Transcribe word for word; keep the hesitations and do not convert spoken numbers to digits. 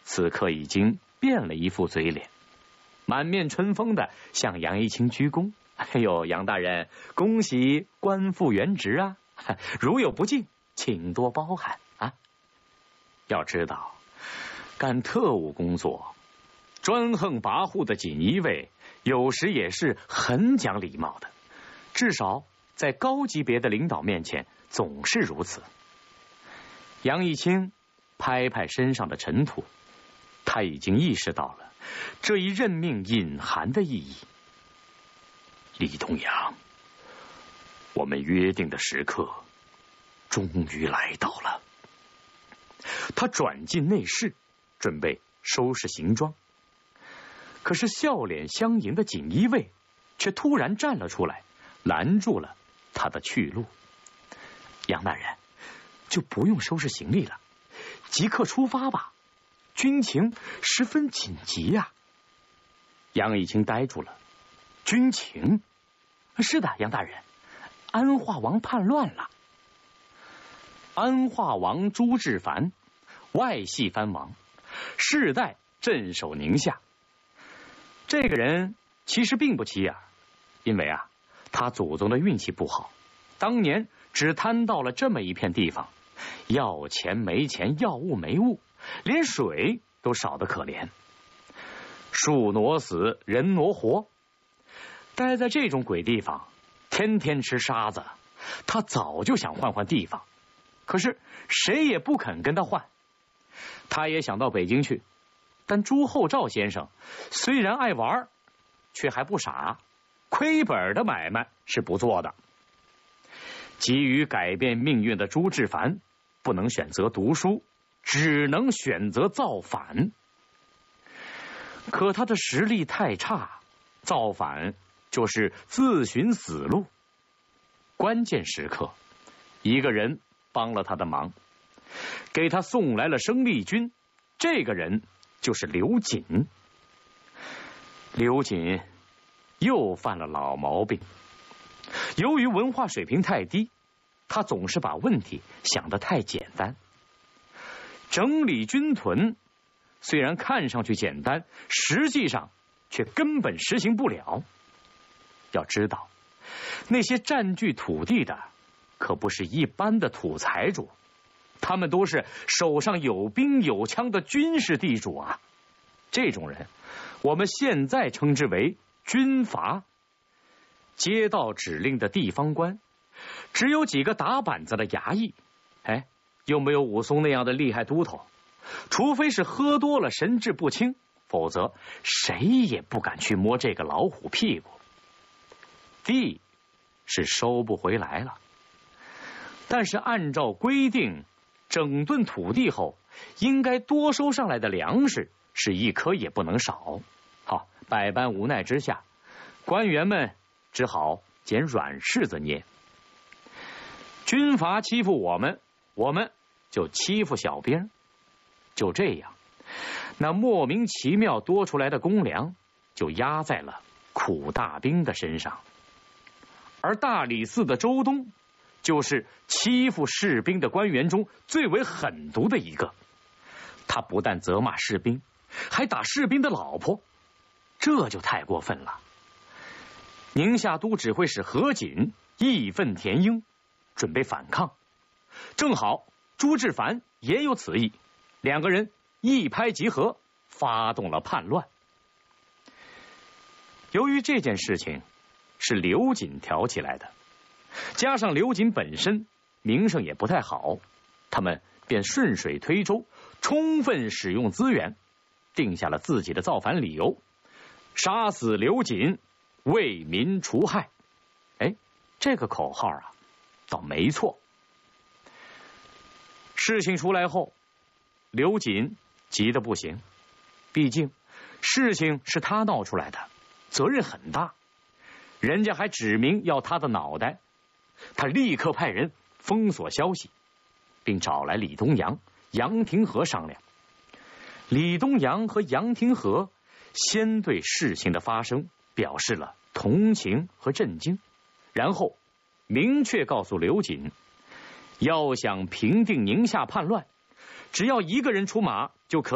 此刻已经变了一副嘴脸，满面春风的向杨一清鞠躬。哎呦，杨大人，恭喜官复原职啊！如有不敬，请多包涵啊！要知道，干特务工作，专横跋扈的锦衣卫有时也是很讲礼貌的，至少在高级别的领导面前总是如此。杨一清拍拍身上的尘土，他已经意识到了这一任命隐含的意义。李东阳，我们约定的时刻终于来到了。他转进内室，准备收拾行装，可是笑脸相迎的锦衣卫却突然站了出来，拦住了他的去路。杨大人，就不用收拾行李了，即刻出发吧，军情十分紧急呀、啊。杨一清呆住了。军情？是的，杨大人，安化王叛乱了。安化王朱志凡，外系藩王，世代镇守宁夏。这个人其实并不起眼，因为啊，他祖宗的运气不好，当年只贪到了这么一片地方，要钱没钱，要物没物，连水都少得可怜。树挪死，人挪活，待在这种鬼地方，天天吃沙子，他早就想换换地方，可是谁也不肯跟他换。他也想到北京去，但朱厚照先生虽然爱玩，却还不傻，亏本的买卖是不做的。急于改变命运的朱志凡不能选择读书，只能选择造反。可他的实力太差，造反就是自寻死路。关键时刻，一个人帮了他的忙，给他送来了生力军，这个人就是刘瑾。刘瑾又犯了老毛病，由于文化水平太低，他总是把问题想得太简单。整理军屯虽然看上去简单，实际上却根本实行不了。要知道，那些占据土地的可不是一般的土财主，他们都是手上有兵有枪的军事地主啊。这种人我们现在称之为军阀。接到指令的地方官只有几个打板子的衙役，哎，又没有武松那样的厉害都头，除非是喝多了神志不清，否则谁也不敢去摸这个老虎屁股。地是收不回来了，但是按照规定，整顿土地后应该多收上来的粮食是一颗也不能少。好，百般无奈之下，官员们只好捡软柿子捏。军阀欺负我们，我们就欺负小兵。就这样，那莫名其妙多出来的公粮就压在了苦大兵的身上。而大理寺的周东就是欺负士兵的官员中最为狠毒的一个。他不但责骂士兵，还打士兵的老婆，这就太过分了。宁夏都指挥使何锦义愤填膺，准备反抗，正好朱志凡也有此意，两个人一拍即合，发动了叛乱。由于这件事情是刘瑾挑起来的，加上刘瑾本身名声也不太好，他们便顺水推舟，充分使用资源，定下了自己的造反理由：杀死刘瑾，为民除害。哎，这个口号啊，倒没错。事情出来后，刘瑾急得不行，毕竟事情是他闹出来的，责任很大，人家还指明要他的脑袋。他立刻派人封锁消息，并找来李东阳、杨廷和商量。李东阳和杨廷和先对事情的发生表示了同情和震惊，然后明确告诉刘瑾，要想平定宁夏叛乱，只要一个人出马就可以。